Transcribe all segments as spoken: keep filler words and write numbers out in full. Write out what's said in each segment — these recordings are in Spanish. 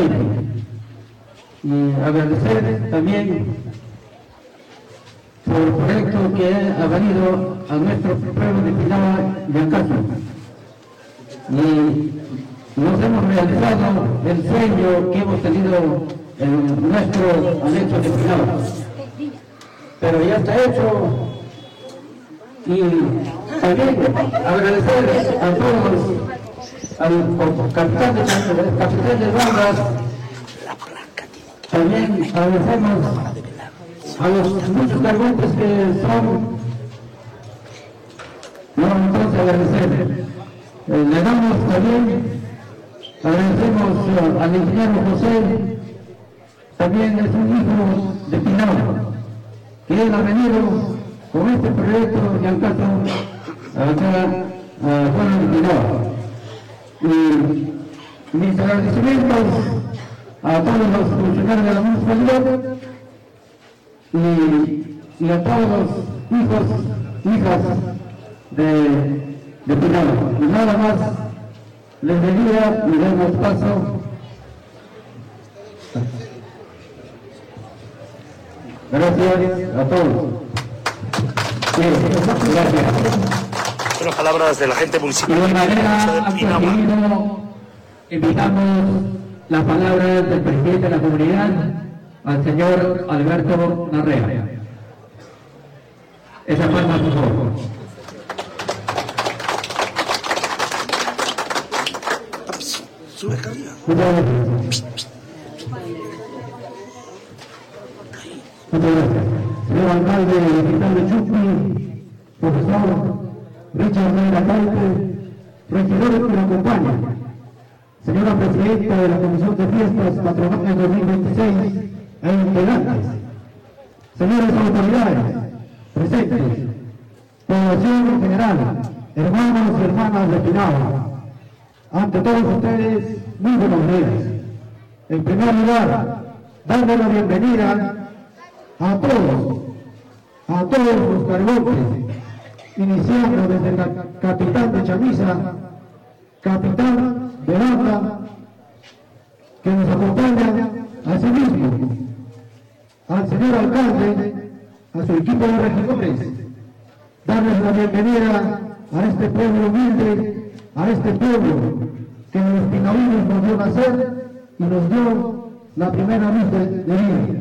Naito. Y agradecer también por el proyecto que ha venido a nuestro pueblo de Pinaba y Ancaso. Y nos hemos realizado el sueño que hemos tenido en nuestro anexo de Pinaba. Pero ya está hecho. Y también agradecer a todos, al capitán de, capitán de bandas, también agradecemos a los muchos cargontes que son, no, entonces agradecer. Eh, le damos también, agradecemos uh, al ingeniero José, también es un hijo de Pinaba, que él ha venido con este proyecto de Ancaso acá a Juan de Pinaba. Y mis agradecimientos a todos los funcionarios de la municipalidad y, y a todos los hijos, hijas de, de Pinaba. Y nada más les diría y damos paso. Gracias a todos. Sí, gracias. Son las palabras de la gente municipal. Y de manera continuo invitamos las palabras del presidente de la comunidad, al señor Alberto Narrea. Esa palma, por favor. Sube acá arriba. Muchas gracias. Muchas gracias. Señor alcalde digital de Chuqui, profesor Richard Reyna Calte, regidores que lo acompañan, señora presidenta de la Comisión de Fiestas Patronales dos mil veintiséis e integrantes, señores autoridades presentes, población en general, hermanos y hermanas de Pinaba, ante todos ustedes, muy buenos días. En primer lugar, darle la bienvenida a todos, a todos los cargontes, iniciando desde el capitán de chamisa, capitán de banda, que nos acompaña a sí mismo, al señor alcalde, a su equipo de regidores, darles la bienvenida a este pueblo humilde, a este pueblo que los pinavinos nos dio nacer y nos dio la primera luz de, de vida.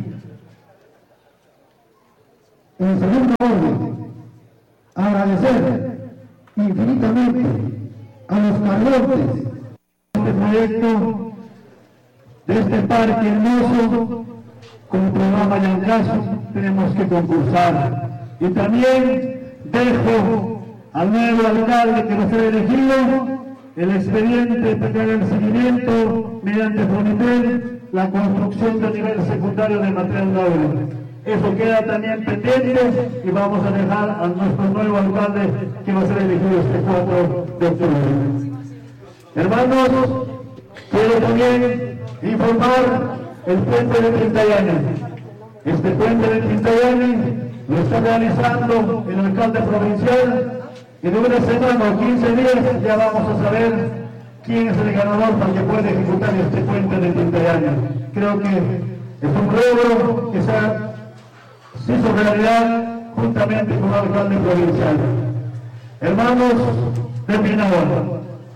En segundo orden, agradecer infinitamente a los cargontes de este proyecto, de este parque hermoso, como programa de Ancaso tenemos que concursar. Y también dejo al nuevo alcalde que va a ser elegido el expediente para que haga el seguimiento mediante Fonitel, la construcción del nivel secundario de material noble. Eso queda también pendiente y vamos a dejar a nuestro nuevo alcalde que va a ser elegido este cuatro de octubre. Hermanos, quiero también informar el puente de Quintayani. Este puente de Quintayani lo está realizando el alcalde provincial y de una semana o quince días ya vamos a saber quién es el ganador para que pueda ejecutar este puente de Quintayani. Creo que es un logro que se ha se hizo realidad juntamente con el alcalde provincial. Hermanos de Pinaba,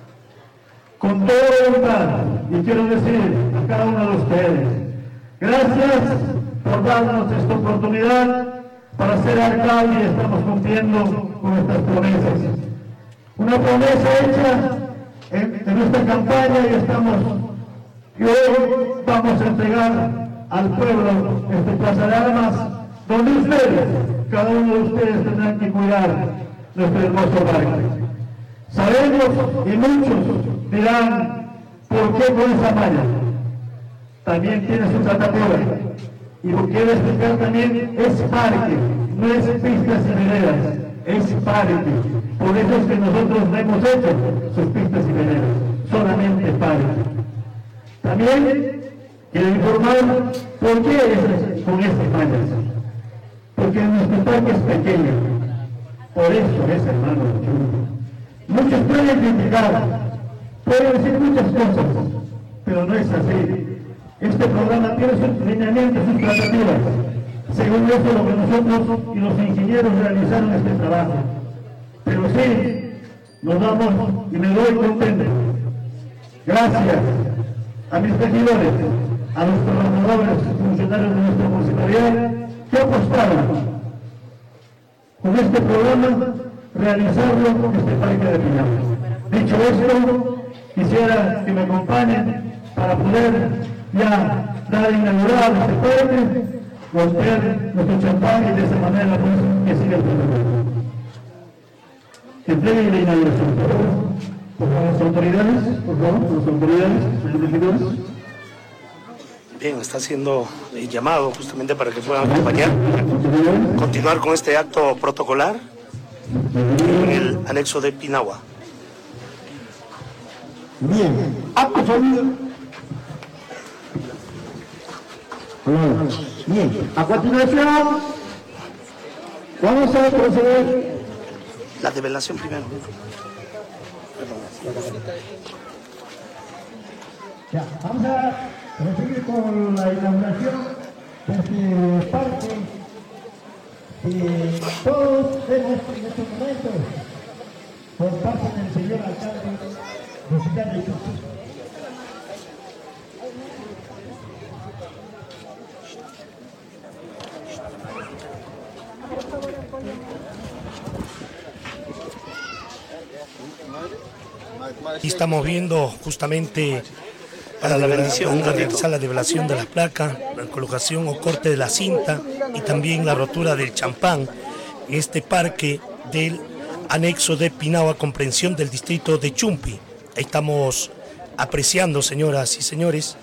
con toda voluntad, y quiero decir a cada uno de ustedes, gracias por darnos esta oportunidad para ser alcalde y estamos cumpliendo con estas promesas. Una promesa hecha en, en nuestra campaña y estamos, y hoy vamos a entregar al pueblo este Plaza de Armas, donde ustedes, cada uno de ustedes tendrán que cuidar nuestro hermoso barrio. Sabemos y muchos dirán, ¿por qué con esa malla? También tiene su tratadora. Y quiero explicar también, es parque, no es pistas y veredas, es parque. Por eso es que nosotros no hemos hecho sus pistas y veredas, solamente parque. También quiero informar por qué es con estas mallas. Porque nuestro parque es pequeño, por eso es, hermano. Muchos pueden criticar, pueden decir muchas cosas, pero no es así. Este programa tiene sus lineamientos y sus tratativas. Según eso, lo que nosotros y los ingenieros realizaron este trabajo. Pero sí, nos damos y me doy contento. Gracias a mis regidores, a los trabajadores y funcionarios de nuestra municipalidad que apostaron con este programa realizarlo en este parque de Pinagua. Dicho esto, quisiera que me acompañen para poder ya dar inaugurado este parque, golpear nuestro champán y de esa manera pues que siga el programa. Que entregue la inauguración, por favor. Por favor, las autoridades, por favor, las autoridades, señores regidores. Bien, está haciendo el llamado justamente para que puedan acompañar, continuar con este acto protocolar en el anexo de Pinagua. Bien, acto familiar. Bien, a continuación vamos a proceder. La develación primero. Ya, vamos a proseguir con la inauguración de este parque que todos vemos en estos momentos por parte del señor alcalde de Ciudad de Chumpí. Y estamos viendo justamente para la bendición, realizar la develación de las placas, la colocación o corte de la cinta y también la rotura del champán en este parque del anexo de Pinagua, comprensión del distrito de Chumpi. Ahí estamos apreciando, señoras y señores.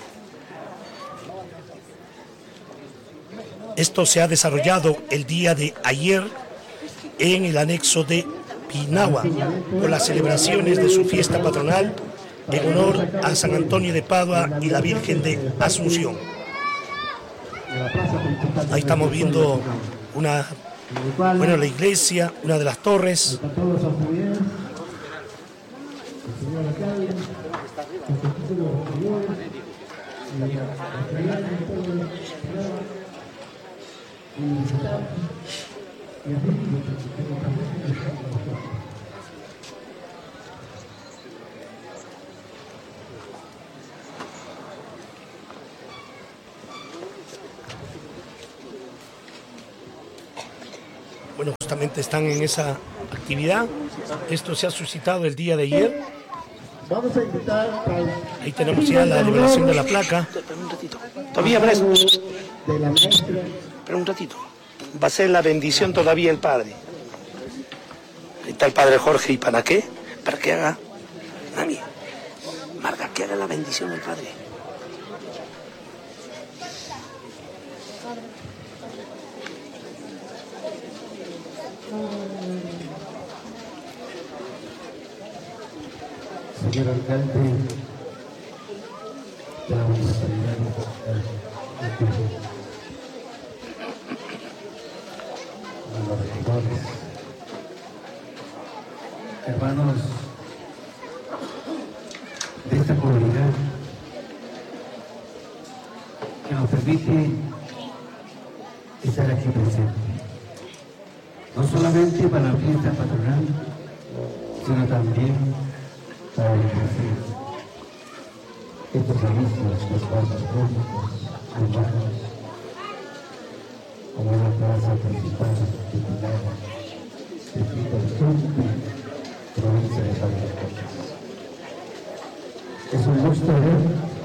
Esto se ha desarrollado el día de ayer en el anexo de Pinagua, por las celebraciones de su fiesta patronal en honor a San Antonio de Padua y la Virgen de Asunción. Ahí estamos viendo una, bueno, la iglesia, una de las torres. Bueno, justamente están en esa actividad. Esto se ha suscitado el día de ayer. Vamos a invitar al... Ahí tenemos ya la liberación de la placa. Espera un ratito. Todavía, Bres. de la maestra. Espera un ratito. Va a ser la bendición todavía el padre. Ahí está el padre Jorge. ¿Y para qué? Para que haga... Nami, Marga, que haga la bendición el padre. Señor alcalde de la municipalidad de los regidores, hermanos de esta comunidad que nos permite estar aquí presente, no solamente para la fiesta patronal, sino también para ejercer estos servicios, los espacios públicos, urbanos, como la plaza principal de Pinagua, distrito de Chumpi, provincia de San Luis. Es un gusto ver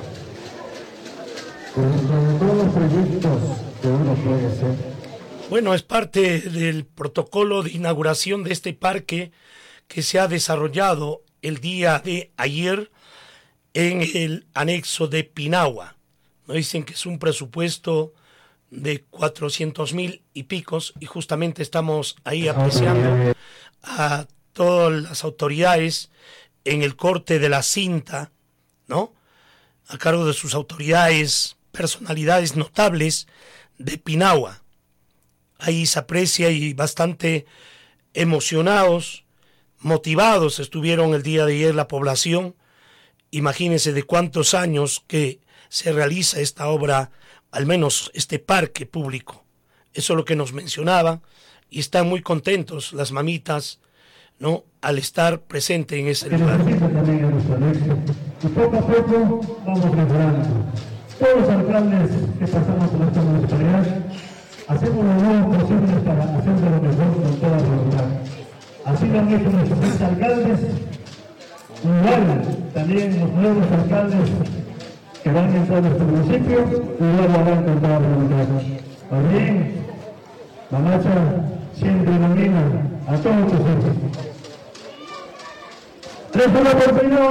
que dentro de todos los proyectos que uno puede hacer. Bueno, es parte del protocolo de inauguración de este parque que se ha desarrollado el día de ayer en el anexo de Pinagua. Nos dicen que es un presupuesto de cuatrocientos mil y picos y justamente estamos ahí apreciando a todas las autoridades en el corte de la cinta, ¿no? A cargo de sus autoridades, personalidades notables de Pinagua. Ahí se aprecia y bastante emocionados, motivados estuvieron el día de ayer la población. Imagínense de cuántos años que se realiza esta obra, al menos este parque público. Eso es lo que nos mencionaba, y están muy contentos las mamitas, ¿no?, al estar presente en ese lugar. También en nuestro anexo, y poco a poco vamos mejorando. Todos los alcaldes que pasamos por esta municipalidad hacemos lo nuevo posible para hacerlo lo mejor con toda voluntad. Así lo han hecho nuestros alcaldes, igual también los nuevos alcaldes que van a entrar a nuestro municipio, igual lo harán con toda voluntad. También, Mamacha siempre ilumina a todos nosotros. ¡Tres por la oportunidad!